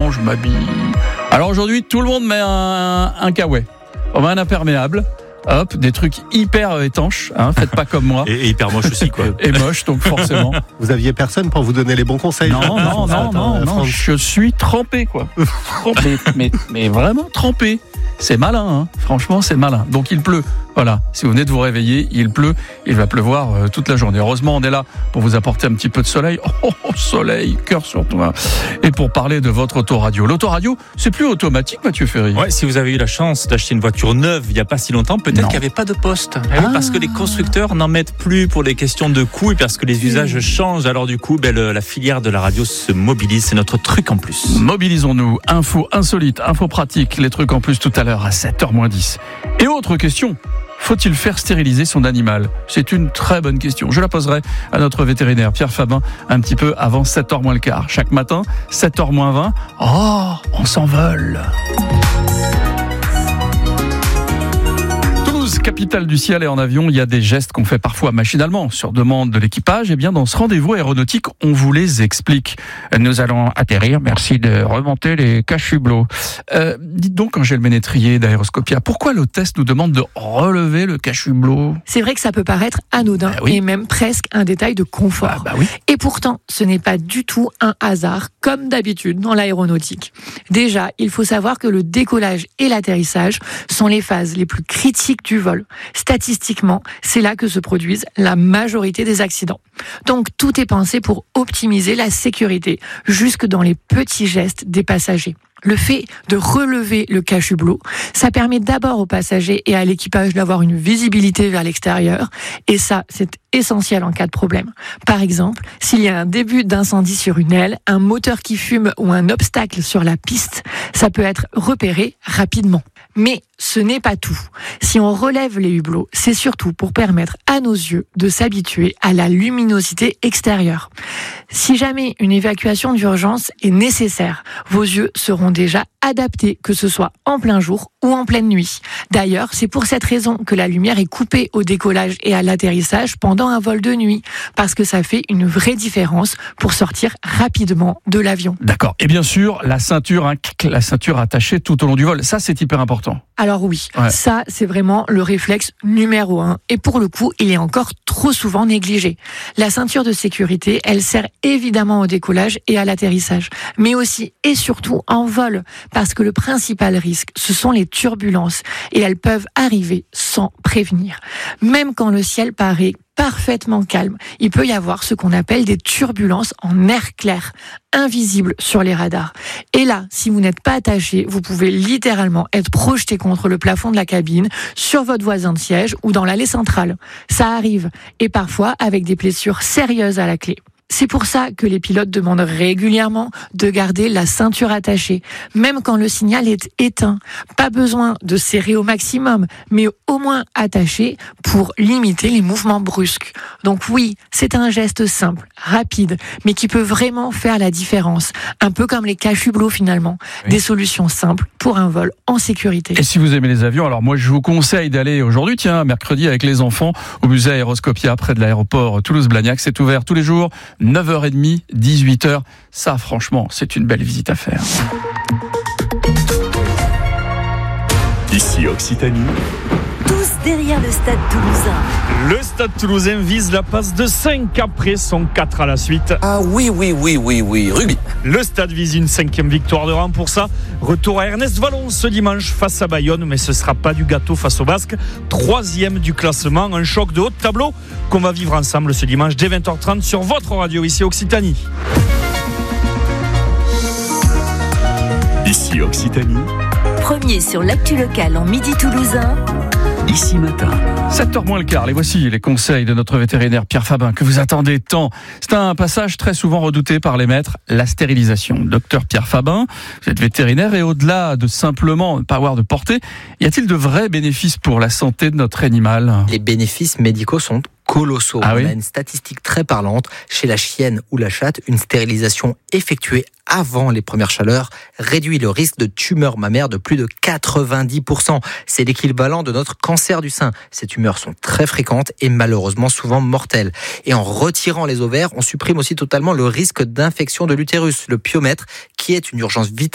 comment je m'habille ? Alors aujourd'hui, tout le monde met un kawaii. On met un imperméable. Hop, des trucs hyper étanches, faites pas comme moi. Et hyper moche aussi, quoi. Et moche, donc forcément. Vous aviez personne pour vous donner les bons conseils? Non, je suis trempé, quoi. Trempé, mais vraiment trempé. C'est malin, franchement, c'est malin. Donc il pleut. Voilà, si vous venez de vous réveiller, il pleut, il va pleuvoir toute la journée. Heureusement, on est là pour vous apporter un petit peu de soleil. Oh, soleil, cœur sur toi. Et pour parler de votre autoradio. L'autoradio, c'est plus automatique, Mathieu Ferry. Ouais, si vous avez eu la chance d'acheter une voiture neuve il n'y a pas si longtemps, peut-être qu'il n'y avait pas de poste. Parce que les constructeurs n'en mettent plus pour les questions de coûts et parce que les usages changent. Alors du coup, la filière de la radio se mobilise. C'est notre truc en plus. Mobilisons-nous. Info insolite, info pratique, les trucs en plus tout à l'heure à 7h-10. Et autre question. Faut-il faire stériliser son animal ? C'est une très bonne question. Je la poserai à notre vétérinaire Pierre Fabin un petit peu avant 7h-15. Chaque matin, 7h-20. Oh, on s'envole. Capitale du ciel et en avion, il y a des gestes qu'on fait parfois machinalement sur demande de l'équipage. Et bien dans ce rendez-vous aéronautique, on vous les explique. Nous allons atterrir, merci de remonter les cache-hublots. Dites donc, Angèle Ménétrier d'Aéroscopia, pourquoi l'hôtesse nous demande de relever le cache-hublot ? C'est vrai que ça peut paraître anodin et même presque un détail de confort. Et pourtant, ce n'est pas du tout un hasard, comme d'habitude dans l'aéronautique. Déjà, il faut savoir que le décollage et l'atterrissage sont les phases les plus critiques du vol. Statistiquement, c'est là que se produisent la majorité des accidents. Donc, tout est pensé pour optimiser la sécurité, jusque dans les petits gestes des passagers. Le fait de relever le cache-hublot, ça permet d'abord aux passagers et à l'équipage d'avoir une visibilité vers l'extérieur. Et ça, c'est essentiel en cas de problème. Par exemple, s'il y a un début d'incendie sur une aile, un moteur qui fume ou un obstacle sur la piste, ça peut être repéré rapidement. Mais ce n'est pas tout. Si on relève les hublots, c'est surtout pour permettre à nos yeux de s'habituer à la luminosité extérieure. Si jamais une évacuation d'urgence est nécessaire, vos yeux seront déjà adaptés, que ce soit en plein jour ou en pleine nuit. D'ailleurs, c'est pour cette raison que la lumière est coupée au décollage et à l'atterrissage pendant un vol de nuit, parce que ça fait une vraie différence pour sortir rapidement de l'avion. D'accord. Et bien sûr, la ceinture attachée tout au long du vol, ça c'est hyper important. Alors oui, ça c'est vraiment le réflexe numéro 1 et pour le coup, il est encore trop souvent négligé. La ceinture de sécurité, elle sert évidemment au décollage et à l'atterrissage, mais aussi et surtout en vol, parce que le principal risque, ce sont les turbulences et elles peuvent arriver sans prévenir. Même quand le ciel paraît parfaitement calme, il peut y avoir ce qu'on appelle des turbulences en air clair, invisibles sur les radars. Et là, si vous n'êtes pas attaché, vous pouvez littéralement être projeté contre le plafond de la cabine, sur votre voisin de siège ou dans l'allée centrale. Ça arrive, et parfois avec des blessures sérieuses à la clé. C'est pour ça que les pilotes demandent régulièrement de garder la ceinture attachée, même quand le signal est éteint. Pas besoin de serrer au maximum, mais au moins attaché pour limiter les mouvements brusques. Donc oui, c'est un geste simple, rapide, mais qui peut vraiment faire la différence. Un peu comme les cache-hublots finalement. Oui. Des solutions simples pour un vol en sécurité. Et si vous aimez les avions, alors moi je vous conseille d'aller aujourd'hui, mercredi avec les enfants, au musée Aéroscopia près de l'aéroport Toulouse-Blagnac. C'est ouvert tous les jours. 9h30, 18h, ça franchement, c'est une belle visite à faire. Ici Occitanie. Tous derrière le Stade Toulousain. Le Stade Toulousain vise la passe de 5 après son 4 à la suite. Ah oui, rugby. Le Stade vise une 5e victoire de rang pour ça. Retour à Ernest Vallon ce dimanche face à Bayonne, mais ce sera pas du gâteau face aux Basques. 3e du classement, un choc de haut de tableau qu'on va vivre ensemble ce dimanche dès 20h30 sur votre radio ici Occitanie. Ici Occitanie. Premier sur l'actu locale en midi toulousain. Ici matin. 7h-15, les voici les conseils de notre vétérinaire Pierre Fabin que vous attendez tant. C'est un passage très souvent redouté par les maîtres, la stérilisation. Docteur Pierre Fabin, vous êtes vétérinaire et au-delà de simplement ne pas avoir de portée, y a-t-il de vrais bénéfices pour la santé de notre animal ? Les bénéfices médicaux sont colossaux. On a une statistique très parlante. Chez la chienne ou la chatte, une stérilisation effectuée avant les premières chaleurs réduit le risque de tumeur mammaire de plus de 90%. C'est l'équivalent de notre cancer du sein. Ces tumeurs sont très fréquentes et malheureusement souvent mortelles. Et en retirant les ovaires, on supprime aussi totalement le risque d'infection de l'utérus, le pyomètre, qui est une urgence vitale